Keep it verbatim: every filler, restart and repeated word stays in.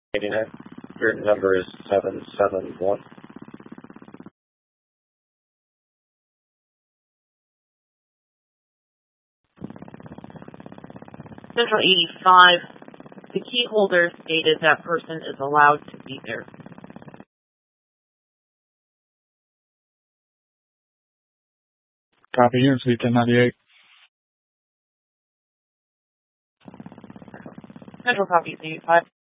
eighty-nine. Your number is seven seven one. Central eighty-five. The key holder stated that person is allowed to be there. Copy, unit C ten ninety-eight. Central copy eighty-five.